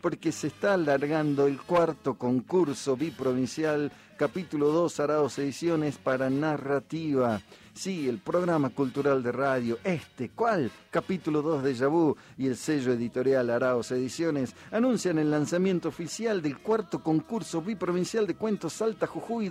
porque se está alargando el cuarto concurso biprovincial, capítulo 2, Araos Ediciones para Narrativa. Sí, el programa cultural de radio, ¿cuál? Capítulo 2 de Yabú y el sello editorial Araos Ediciones anuncian el lanzamiento oficial del cuarto concurso biprovincial de cuentos Salta Jujuy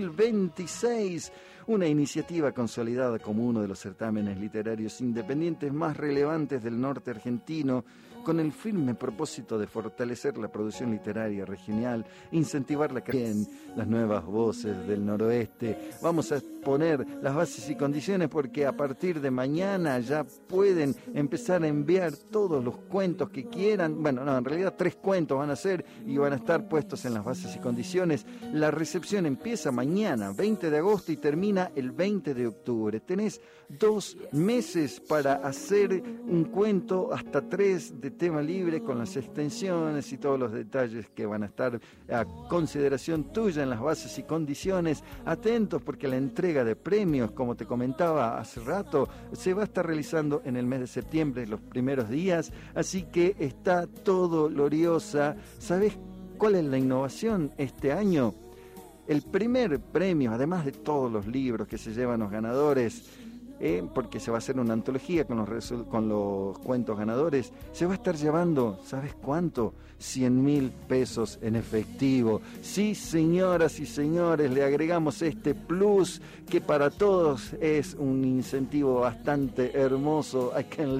2026, una iniciativa consolidada como uno de los certámenes literarios independientes más relevantes del norte argentino, con el firme propósito de fortalecer la producción literaria regional, incentivar la creación, las nuevas voces del noroeste. Vamos a poner las bases y condiciones porque a partir de mañana ya pueden empezar a enviar todos los cuentos que quieran. Bueno, no, en realidad 3 cuentos van a ser y van a estar puestos en las bases y condiciones. La recepción empieza mañana, 20 de agosto, y termina el 20 de octubre. Tenés 2 meses para hacer un cuento, hasta 3 de tema libre, con las extensiones y todos los detalles que van a estar a consideración tuya en las bases y condiciones. Atentos porque la entrega de premios, como te comentaba hace rato, se va a estar realizando en el mes de septiembre, los primeros días, así que está todo gloriosa. ¿Sabes cuál es la innovación este año? El primer premio, además de todos los libros que se llevan los ganadores, porque se va a hacer una antología con los cuentos ganadores, se va a estar llevando, ¿sabes cuánto? 100.000 pesos en efectivo. Sí, señoras y señores, le agregamos este plus que para todos es un incentivo bastante hermoso. I can't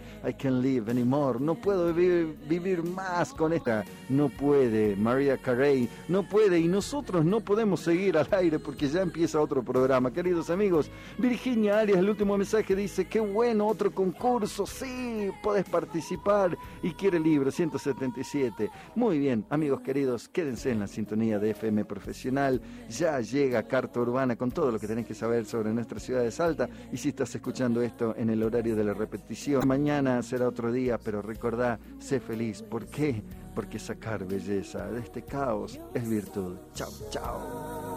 live anymore. No puedo vivir más con esta. No puede, Mariah Carey, no puede, y nosotros no podemos seguir al aire porque ya empieza otro programa. Queridos amigos, Virginia Arias, el último mensaje dice: qué bueno, otro concurso, sí, podés participar, y quiere el libro 177. Muy bien, amigos queridos, quédense en la sintonía de FM Profesional. Ya llega Carta Urbana con todo lo que tenés que saber sobre nuestra ciudad de Salta, y si estás escuchando esto en el horario de la repetición, mañana será otro día, pero recordá, sé feliz. ¿Por qué? Porque sacar belleza de este caos es virtud. Chao, chao.